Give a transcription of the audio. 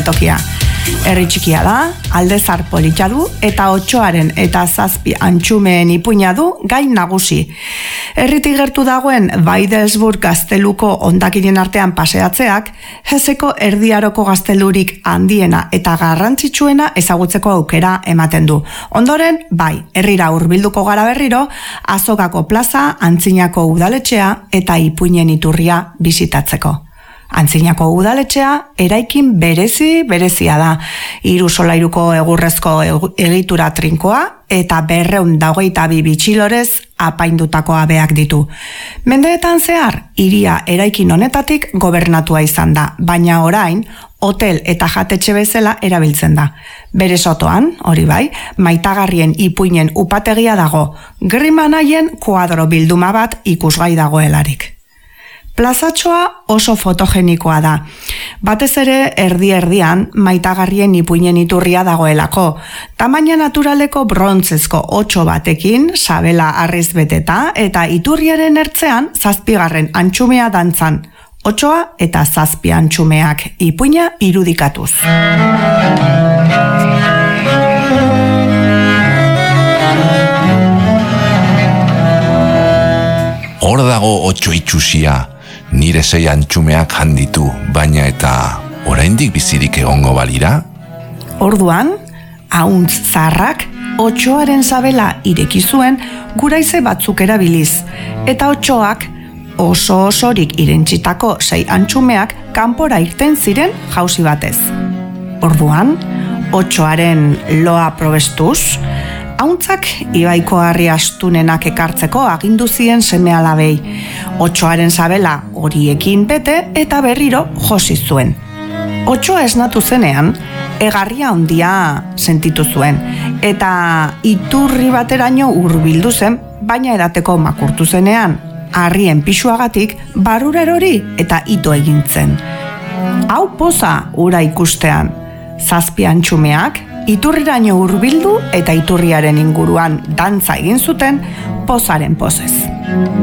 tokia. Herri txikia da, aldezar polita du eta 8aren eta 7 antxumeen ipuina du gai nagusi. Herritik gertu dagoen Weidelsburg gazteluko hondakinen artean paseatzeak, Heseko erdiaroko gaztelurik handiena eta garrantzitsuena ezagutzeko aukera ematen du. Ondoren, bai, herrira hurbilduko gara berriro, Azokako plaza, Antzinako udaletxea eta ipuinen iturria bisitatzeko. Antzinako udaletxea eraikin berezia da. 3 solairuko egurrezko egitura trinkoa eta 222 bitxilorez apaindutako abeak ditu. Mendeetan zehar, hiria eraikin honetatik gobernatua izan da, baina orain hotel eta jatetxe bezala erabiltzen da. Bere sotoan, hori bai, maitagarrien ipuinen upategia dago, Grimanaien kuadro bilduma bat ikusgai dagoelarik. Plazatxoa oso fotogenikoa da. Batez ere erdi-erdian maitagarrien ipuinen iturria dagoelako. Tamaina naturaleko brontzezko 8 batekin, sabela harriz beteta, eta iturriaren ertzean 7. antxumea dantzan. 8 eta 7 antxumeak ipuina irudikatuz. Hor dago 8 itxusia. Nire 6 antxumeak handitu, baina eta oraindik bizirik egongo balira? Orduan, ahuntz zaharrak 8aren sabela ireki zuen guraize batzuk erabiliz, eta 8ak osorik irentsitako 6 antxumeak kanpora irten ziren jauzi batez. Orduan, 8aren loa probestuz, ahuntzak ibaiko harri astunenak ekartzeko agindu zien seme-alabei. 8aren sabela horiekin bete eta berriro josi zuen. 8 esnatu zenean, egarria handia sentitu zuen, eta iturri bateraino hurbildu zen, baina edateko makurtu zenean, harrien pisuagatik barura erori eta ito egin zen. Hau poza ura ikustean, 7 antxumeak iturriraino hurbildu eta iturriaren inguruan dantza egin zuten pozaren pozez.